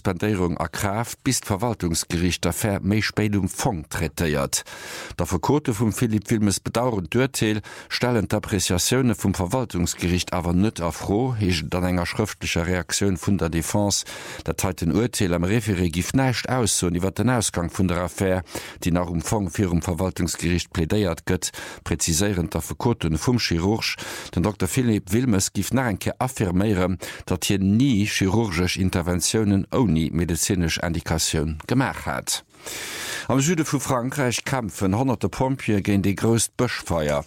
Suspendierung a Kraft bis Verwaltungsgericht der méi spät Fond treiert. Der Verkote vum Philipp Wilmes bedauernd Urteil stellen d'Appreciationune vum Verwaltungsgericht awer net afro, hech dann enger schriftlicher Reaktion vun der Défense, dat heit den Urteil am Referé gif neicht aus so iwwer den Ausgang vun der Affaire, die nach Fond fir Verwaltungsgericht plädéiert gëtt, preziséieren der Verkoten vum Chirurg, den Dr. Philipp Wilmes gif nachenke affirméieren, dat hi nie chirurgisch Interventionen oni medizinisch Indikationun gemacht hat. Am Süde vu Frankreich kämpfen hunderte Pompier gegen die gröst Böschfeier.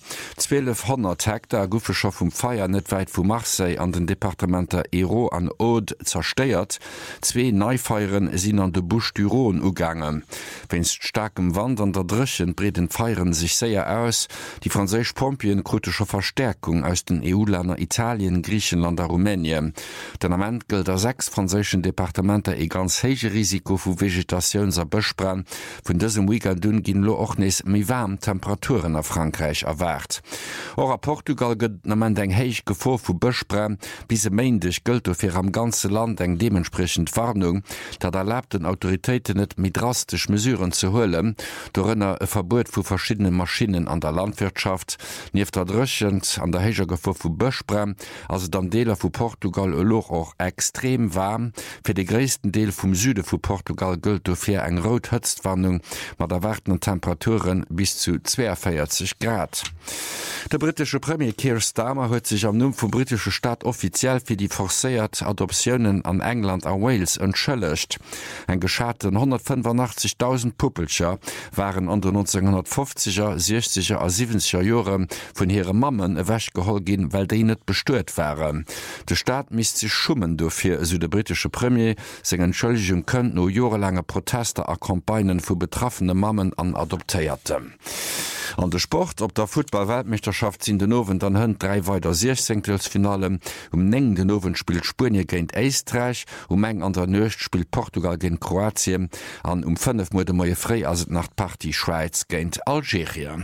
1200 Hektar Guffescher vum Feier net weit vu Marseille an den Departementer Hérault an Aude zersteiert. 2 Neufeieren sind an de Bouches du Rhône ugangen. Wennst starkem Wand an der Drchen breden Feieren sich sehr aus. Die französisch Pompien kritische Verstärkung aus den EU-Länder Italien, Griechenland und Rumänien. Den Amment gilt der 6 französischen Departementer e ganz hege Risiko vu Vegetations- a Böschbrand. Von diesem Weekend gin lo och nes méi warm Temperaturen a Frankreich erwart. Or a Portugal gëtt man eng héich Gefor vu Bëschbrem, bis méindech gëlt fir am ganze Land eng dementsprechend Warnung, dat erlaubt den Autoritäten net mit drastisch Mesuren zu hullen, dorënner e Verbot vu verschiedene Maschinen an der Landwirtschaft, nief der Drëchend an der héiger Gefor vu Bëschbrem, also dann Deler vu Portugal loch och extrem warm, fir de gréessten Deel vum Süde vu Portugal gëlt fir eng Rothëtztwarnung mat erwartenden Temperaturen bis zu 42 Grad. Der britische Premier Keir Starmer huet sich am Numm vum britische Staat offiziell fir die forcéiert Adoptionen an England a Wales entschëllecht. Eng geschaten 185.000 Puppelcher waren an den 1950er, 60er a 70er Joren vun here Mammen ewäch geholl gin, weil déi net bestuert waren. De Staat misst sich schummen dofir so de britische Premier seg Entschëllegung kënnt no jorelange Proteste a Kampagnen vu betroffene Mammen an Adoptéierte. An de Sport op der Football-Weltmeisterschaft sind den Owen dann hunn 3 weiter 16. Neng den Owen spielt Spurien géint Eistreich, eng an der Nøcht spielt Portugal géint Kroatien, an 5 Mode moie fré as et nach Party Schweiz géint Algerien.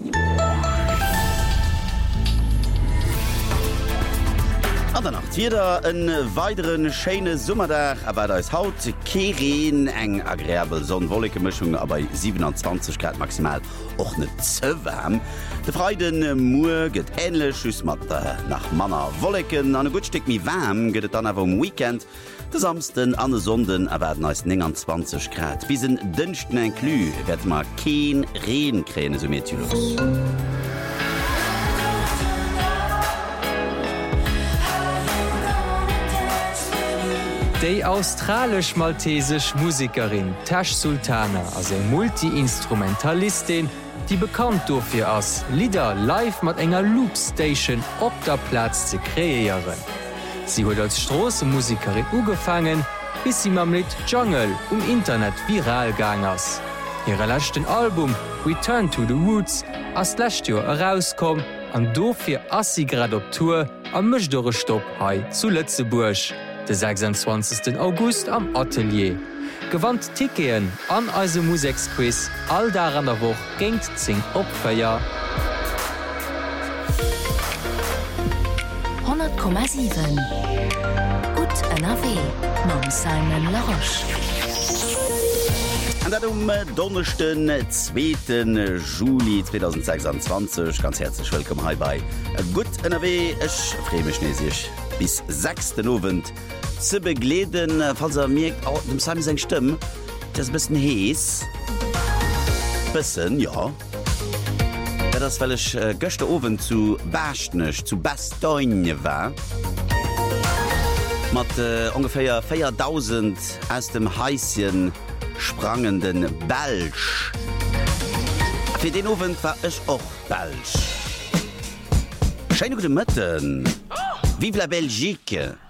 An der Nacht wieder en weiteren schöne Summerdach, aber da ist Haut Kerin eng agréabel sonnenwollige Mischung, aber 27 Grad maximal auch nicht zu warm. Der Freiden Mur geht ähnlich mat nach Manner Wolleken an ein gut Stück wie warm geht dann aber am Weekend. Der Samsten an der Sonden erwerden als 29 Grad. Bis in dünchten ein Klü wird mal kein Rehnkräne so mehr los. Die australisch-maltesisch Musikerin Tash Sultana als eine Multi-Instrumentalistin, die bekannt dafür ist, Lieder live mit einer Loopstation auf der Platz zu kreieren. Sie hat als Strassenmusikerin angefangen, bis sie mit dem Lied Jungle im Internet viral gegangen ist. Ihr letztes Album Return to the Woods ist letztes Jahr herausgekommen und dafür ist sie gerade auf Tour am Mischdorrestopp hier zu Lützeburg. Den 26. August am Atelier. Gewandt Ticketen an eise Musikquiz all da an der Woche géint 10 Opfeier. 100,7 Gut NRW mam Simon Laroche. An Donnersten 2. Juli 2026 ganz herzlich willkommen hier bei Gut NRW. Ich freue mich riesig bis 6. Abend zu begleden, falls merkt, dem Simon seine Stimme, das ist ein bisschen heiß. Bisschen, ja. Ja, das, weil ich gestern Abend zu Bastogne, zu Bastogne war. Mit ungefähr 4.000 aus dem heißen, sprangenden Belsch. Für den Abend war ich auch Belsch. Schöne gute Mitten. Vive la Belgique!